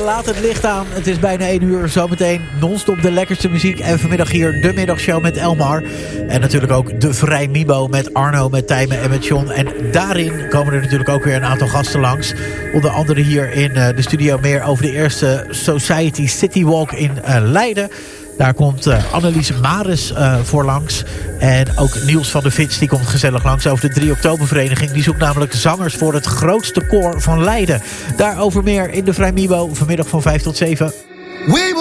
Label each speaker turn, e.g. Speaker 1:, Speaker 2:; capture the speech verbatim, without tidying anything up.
Speaker 1: laat het licht aan. Het is bijna één uur. Zometeen non-stop de lekkerste muziek. En vanmiddag hier de middagshow met Elmar. En natuurlijk ook de Vrij Mibo met Arno, met Tijme en met John. En daarin komen er natuurlijk ook weer een aantal gasten langs. Onder andere hier in uh, de studio meer over de eerste Society City Walk in uh, Leiden. Daar komt uh, Annelies Maris uh, voor langs. En ook Niels van der Vits, die komt gezellig langs over de drie oktober vereniging. Die zoekt namelijk zangers voor het grootste koor van Leiden. Daarover meer in de Vrij Mibo, vanmiddag van vijf tot zeven.